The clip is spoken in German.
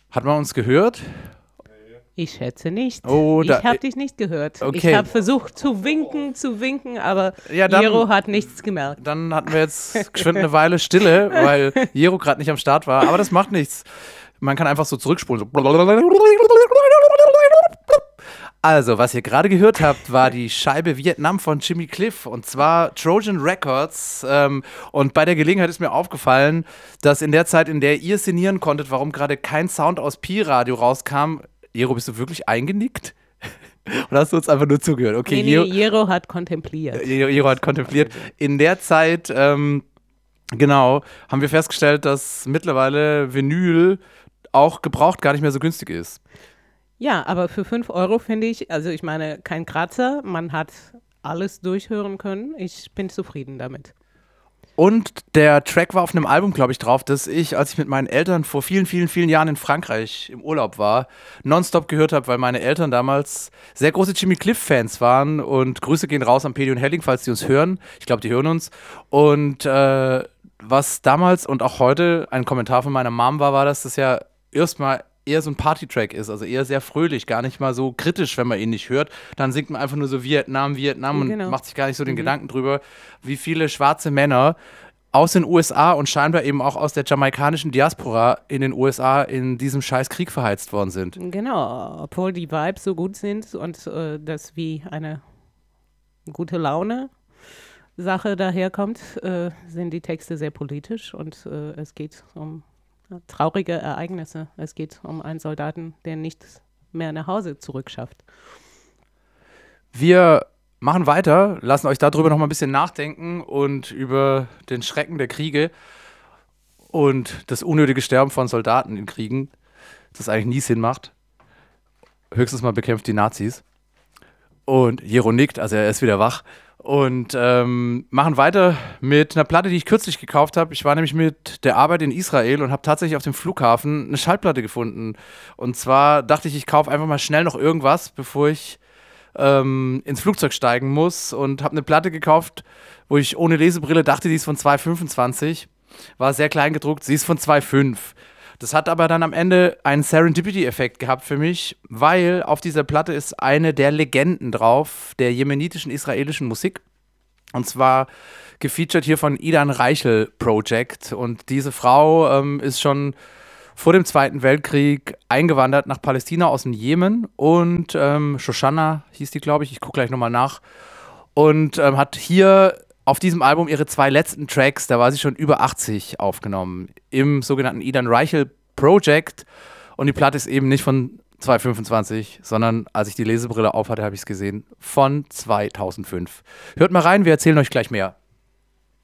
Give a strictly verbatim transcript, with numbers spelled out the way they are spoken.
Hat man uns gehört? Ich schätze nicht. Oh, da- ich habe dich nicht gehört. Okay. Ich habe versucht zu winken, zu winken, aber Ja, dann- Jero hat nichts gemerkt. Dann hatten wir jetzt geschwind eine Weile Stille, weil Jero gerade nicht am Start war. Aber das macht nichts. Man kann einfach so zurückspulen. So. Also, was ihr gerade gehört habt, war die Scheibe Vietnam von Jimmy Cliff, und zwar Trojan Records. Ähm, und bei der Gelegenheit ist mir aufgefallen, dass in der Zeit, in der ihr sinnieren konntet, warum gerade kein Sound aus Pi-Radio rauskam. Jero, bist du wirklich eingenickt? Oder hast du uns einfach nur zugehört? Okay, Nee, nee, Jero, Jero hat kontempliert. Jero, Jero hat kontempliert. In der Zeit, ähm, genau, haben wir festgestellt, dass mittlerweile Vinyl auch gebraucht gar nicht mehr so günstig ist. Ja, aber für fünf Euro finde ich, also ich meine, kein Kratzer, man hat alles durchhören können. Ich bin zufrieden damit. Und der Track war auf einem Album, glaube ich, drauf, das ich, als ich mit meinen Eltern vor vielen, vielen, vielen Jahren in Frankreich im Urlaub war, nonstop gehört habe, weil meine Eltern damals sehr große Jimmy Cliff-Fans waren. Und Grüße gehen raus an Pedi und Helling, falls die uns hören. Ich glaube, die hören uns. Und äh, was damals und auch heute ein Kommentar von meiner Mom war, war, dass das ja erstmal eher so ein Party-Track ist, also eher sehr fröhlich, gar nicht mal so kritisch, wenn man ihn nicht hört. Dann singt man einfach nur so Vietnam, Vietnam und Genau. macht sich gar nicht so den Mhm. Gedanken drüber, wie viele schwarze Männer aus den U S A und scheinbar eben auch aus der jamaikanischen Diaspora in den U S A in diesem scheiß Krieg verheizt worden sind. Genau, obwohl die Vibes so gut sind und äh, das wie eine gute Laune Sache daherkommt, äh, sind die Texte sehr politisch und äh, es geht um äh, traurige Ereignisse. Es geht um einen Soldaten, der nicht mehr nach Hause zurückschafft. Wir machen weiter, lassen euch darüber noch mal ein bisschen nachdenken und über den Schrecken der Kriege und das unnötige Sterben von Soldaten in Kriegen, das eigentlich nie Sinn macht. Höchstens mal bekämpft die Nazis. Und Jero nickt, also er ist wieder wach. Und ähm, machen weiter mit einer Platte, die ich kürzlich gekauft habe. Ich war nämlich mit der Arbeit in Israel und habe tatsächlich auf dem Flughafen eine Schallplatte gefunden. Und zwar dachte ich, ich kaufe einfach mal schnell noch irgendwas, bevor ich ähm, ins Flugzeug steigen muss, und habe eine Platte gekauft, wo ich ohne Lesebrille dachte, die ist von zwei Komma fünfundzwanzig. War sehr klein gedruckt, sie ist von zwei Komma fünf. Das hat aber dann am Ende einen Serendipity-Effekt gehabt für mich, weil auf dieser Platte ist eine der Legenden drauf, der jemenitischen israelischen Musik. Und zwar gefeatured hier von Idan Reichel Project. Und diese Frau ähm, ist schon vor dem Zweiten Weltkrieg eingewandert nach Palästina aus dem Jemen. Und ähm, Shoshana hieß die, glaube ich. Ich gucke gleich nochmal nach. Und ähm, hat hier auf diesem Album ihre zwei letzten Tracks, da war sie schon über achtzig, aufgenommen. Im sogenannten Idan Reichel Project. Und die Platte ist eben nicht von zwei Komma fünfundzwanzig, sondern als ich die Lesebrille aufhatte, habe ich es gesehen, von zweitausendfünf. Hört mal rein, wir erzählen euch gleich mehr.